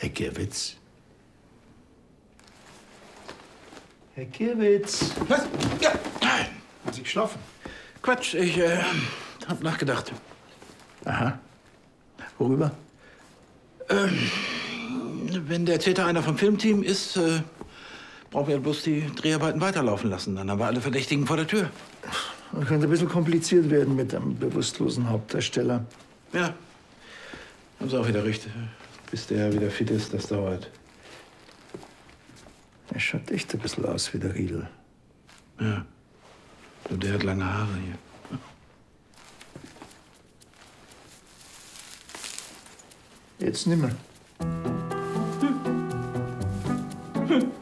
Herr Gierwitz? Herr Gierwitz? Was? Ja. Haben Sie geschlafen? Quatsch, ich hab nachgedacht. Aha. Worüber? Wenn der Täter einer vom Filmteam ist, brauchen wir bloß die Dreharbeiten weiterlaufen lassen. Dann haben wir alle Verdächtigen vor der Tür. Das könnte ein bisschen kompliziert werden mit einem bewusstlosen Hauptdarsteller. Ja, haben Sie auch wieder recht. Bis der wieder fit ist, das dauert. Er schaut echt ein bisschen aus wie der Riedel. Ja, und der hat lange Haare hier. Jetzt nimmer.